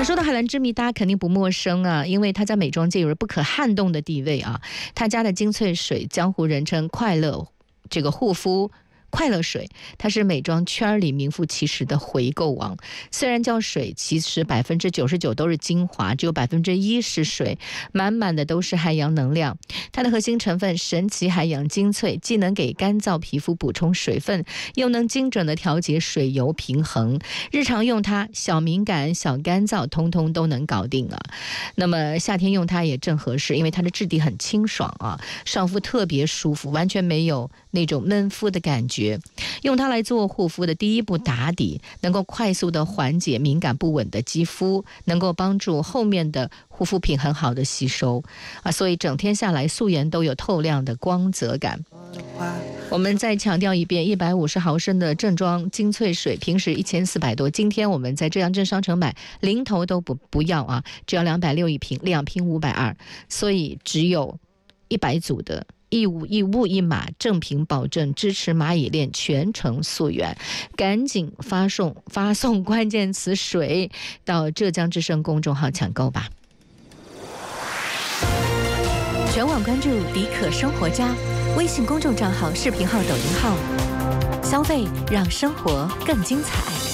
说到海蓝之谜，大家肯定不陌生啊，因为它在美妆界有着不可撼动的地位啊。他家的精粹水，江湖人称快乐这个护肤快乐水，它是美妆圈里名副其实的回购王。虽然叫水，其实99%都是精华，只有1%是水，满满的都是海洋能量。它的核心成分神奇海洋精粹，既能给干燥皮肤补充水分，又能精准的调节水油平衡。日常用它，小敏感、小干燥，通通都能搞定啊。那么夏天用它也正合适，因为它的质地很清爽啊，上肤特别舒服，完全没有那种闷肤的感觉。用它来做护肤的第一步打底，能够快速的缓解敏感不稳的肌肤，能够帮助后面的护肤品很好的吸收啊，所以整天下来素颜都有透亮的光泽感。我们再强调一遍，150毫升的正装精粹水，平时1400多，今天我们在浙江镇商城买，零头都不要啊，只要260一瓶，2瓶520，所以只有100组的。一物一码，正品保证，支持蚂蚁链全程溯源，赶紧发送关键词水到浙江之声公众号抢购吧。 全网关注迪可生活家微信公众账号、视频号、抖音号，消费让生活更精彩。